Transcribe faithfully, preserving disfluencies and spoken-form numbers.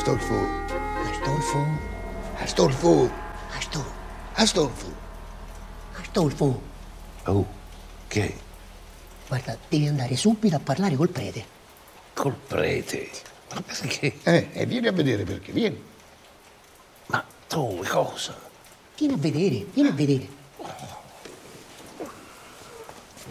Astolfo. Astolfo? Astolfo. Astolfo? Astolfo. Astolfo? Oh, che? Guarda, devi andare subito a parlare col prete. Col prete? Ma perché? Eh, e vieni a vedere perché, vieni. Ma dove, cosa? Vieni a vedere, vieni a vedere.